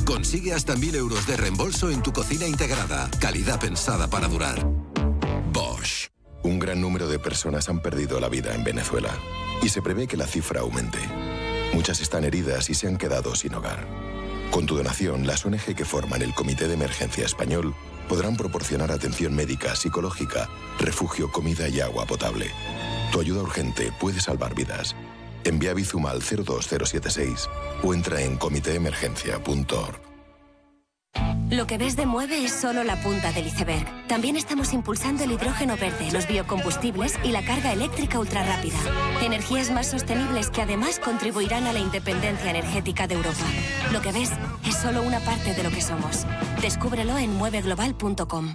Consigue hasta 1.000 euros de reembolso en tu cocina integrada. Calidad pensada para durar. Bosch. Un gran número de personas han perdido la vida en Venezuela y se prevé que la cifra aumente. Muchas están heridas y se han quedado sin hogar. Con tu donación, las ONG que forman el Comité de Emergencia Español podrán proporcionar atención médica, psicológica, refugio, comida y agua potable. Tu ayuda urgente puede salvar vidas. Envía Bizum al 02076 o entra en comitéemergencia.org. Lo que ves de Mueve es solo la punta del iceberg. También estamos impulsando el hidrógeno verde, los biocombustibles y la carga eléctrica ultrarrápida. Energías más sostenibles que además contribuirán a la independencia energética de Europa. Lo que ves es solo una parte de lo que somos. Descúbrelo en mueveglobal.com.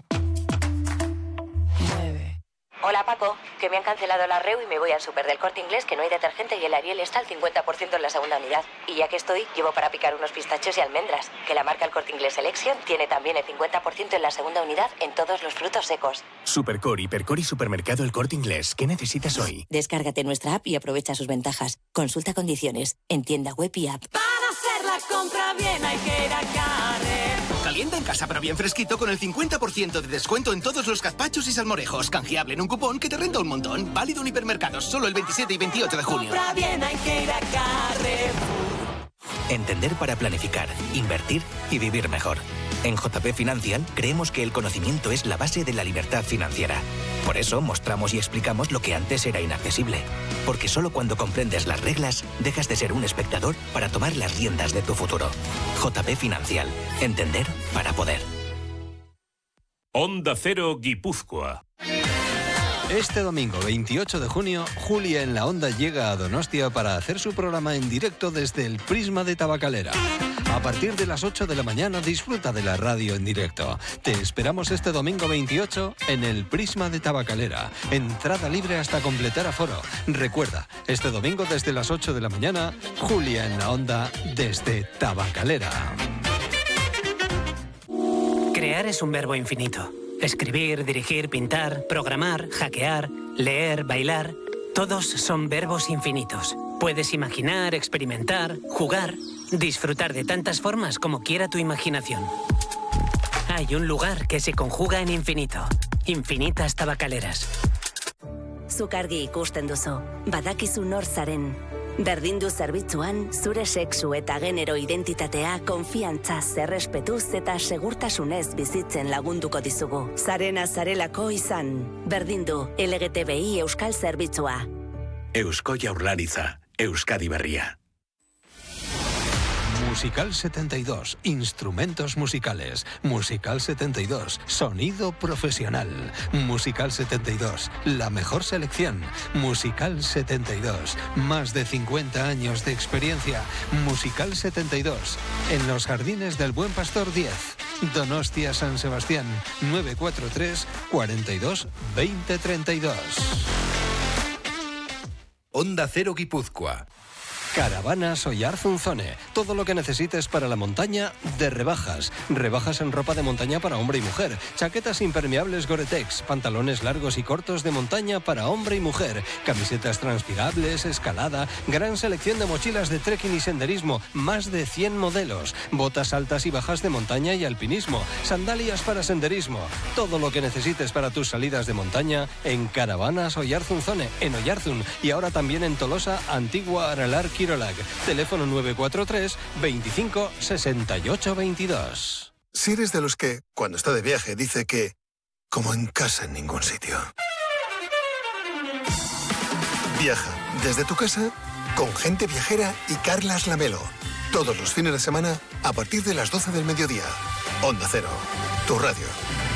Hola Paco, que me han cancelado la REU y me voy al súper del Corte Inglés, que no hay detergente y el Ariel está al 50% en la segunda unidad. Y ya que estoy, llevo para picar unos pistachos y almendras, que la marca El Corte Inglés Selection tiene también el 50% en la segunda unidad en todos los frutos secos. Supercore, Hipercore y Supermercado El Corte Inglés. ¿Qué necesitas hoy? Descárgate nuestra app y aprovecha sus ventajas. Consulta condiciones en tienda web y app. Para hacer la compra bien hay que ir a Carrefour. Calienta en casa pero bien fresquito con el 50% de descuento en todos los gazpachos y salmorejos. Canjeable en un cupón que te renta un montón. Válido en hipermercados solo el 27 y 28 de junio. Compra bien hay que ir a Carrefour. Entender para planificar, invertir y vivir mejor. En JP Financial creemos que el conocimiento es la base de la libertad financiera. Por eso mostramos y explicamos lo que antes era inaccesible. Porque solo cuando comprendes las reglas, dejas de ser un espectador para tomar las riendas de tu futuro. JP Financial. Entender para poder. Onda Cero Guipúzcoa. Este domingo 28 de junio, Julia en la Onda llega a Donostia para hacer su programa en directo desde el Prisma de Tabacalera. A partir de las 8 de la mañana disfruta de la radio en directo. Te esperamos este domingo 28 en el Prisma de Tabacalera. Entrada libre hasta completar aforo. Recuerda, este domingo desde las 8 de la mañana, Julia en la Onda desde Tabacalera. Crear es un verbo infinito. Escribir, dirigir, pintar, programar, hackear, leer, bailar... Todos son verbos infinitos. Puedes imaginar, experimentar, jugar, disfrutar de tantas formas como quiera tu imaginación. Hay un lugar que se conjuga en infinito. Infinitas Tabacaleras. Zuk argi ikusten duzu, badakizu nor zaren. Berdin du zerbitzuan, zure sexu eta genero identitatea konfiantzaz, errespetuz eta segurtasunez bizitzen lagunduko dizugu. Zarena zarelako izan. Berdin du LGTBI Euskal Zerbitzua. Eusko Jaurlaritza, Euskadi Berria. Musical 72, instrumentos musicales. Musical 72, sonido profesional. Musical 72, la mejor selección. Musical 72, más de 50 años de experiencia. Musical 72, en los Jardines del Buen Pastor 10. Donostia San Sebastián, 943 42 20 32. Onda Cero Guipúzcoa. Caravanas Oyarzunzone. Todo lo que necesites para la montaña de rebajas. Rebajas en ropa de montaña para hombre y mujer. Chaquetas impermeables Gore-Tex. Pantalones largos y cortos de montaña para hombre y mujer. Camisetas transpirables, escalada. Gran selección de mochilas de trekking y senderismo. Más de 100 modelos. Botas altas y bajas de montaña y alpinismo. Sandalias para senderismo. Todo lo que necesites para tus salidas de montaña en Caravanas Oyarzunzone. En Oyarzun. Y ahora también en Tolosa, Antigua, Aralar, Quirolac. Teléfono 943 25 68 22. Si eres de los que, cuando está de viaje, dice que como en casa en ningún sitio. Viaja desde tu casa con Gente Viajera y Carlas Lamelo. Todos los fines de semana a partir de las 12 del mediodía. Onda Cero, tu radio.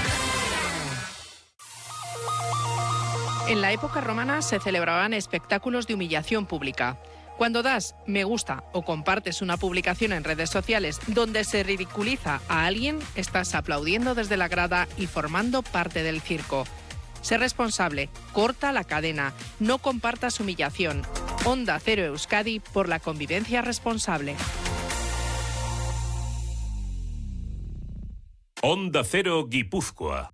En la época romana se celebraban espectáculos de humillación pública. Cuando das me gusta o compartes una publicación en redes sociales donde se ridiculiza a alguien, estás aplaudiendo desde la grada y formando parte del circo. Sé responsable, corta la cadena, no compartas humillación. Onda Cero Euskadi por la convivencia responsable. Onda Cero Guipúzcoa.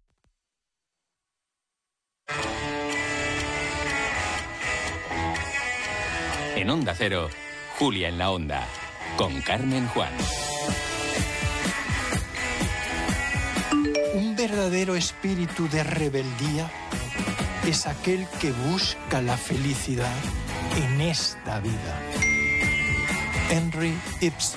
En Onda Cero, Julia en la Onda, con Carmen Juan. verdadero espíritu de rebeldía es aquel que busca la felicidad en esta vida. Henry Ibsen.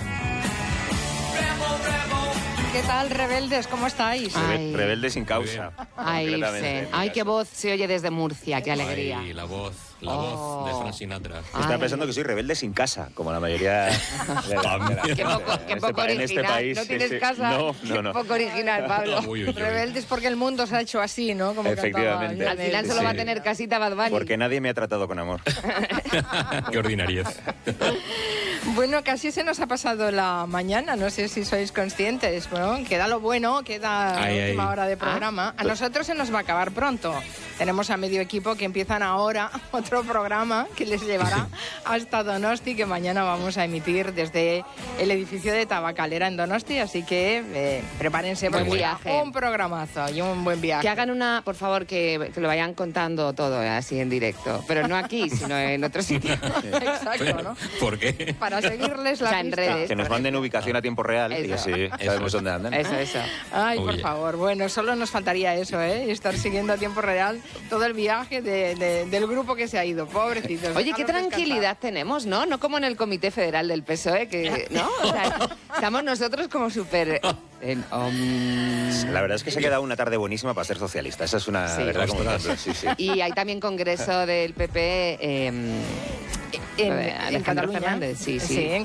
¿Qué tal, rebeldes? ¿Cómo estáis? Rebelde sin causa. Ay, Ibsen. Ay, qué voz se oye desde Murcia, qué alegría. Ay, la voz de Frank Sinatra. Estaba pensando que soy rebelde sin casa, como la mayoría Qué poco original. En este país, ¿No tienes casa? No. Qué poco original, Pablo. Rebeldes porque el mundo se ha hecho así, ¿no? Como efectivamente. Al final solo va a tener casita Bad Bunny. Porque nadie me ha tratado con amor. Qué ordinariez. Bueno, casi se nos ha pasado la mañana, no sé si sois conscientes. Bueno, queda lo bueno, queda la última hora de programa. A nosotros se nos va a acabar pronto. Tenemos a medio equipo que empiezan ahora otro programa que les llevará hasta Donosti, que mañana vamos a emitir desde el edificio de Tabacalera en Donosti, así que prepárense para un programazo y un buen viaje. Que hagan por favor, que lo vayan contando todo así en directo, pero no aquí, sino en otro sitio. Exacto, ¿no? ¿Por qué? Para seguirles la en pista. redes. Que nos manden ubicación a tiempo real y así sabemos dónde andan. Eso. Ay, por favor. Bueno, solo nos faltaría eso, ¿eh? Estar siguiendo a tiempo real todo el viaje del grupo que se ha ido. Pobrecitos. Oye, qué tranquilidad tenemos, ¿no? No como en el Comité Federal del PSOE, que, ¿no? O sea, estamos nosotros como súper... La verdad es que se ha quedado una tarde buenísima para ser socialista. Esa es una verdad como tanto. Sí. Y hay también congreso del PP... En Cataluña. Fernández, sí. En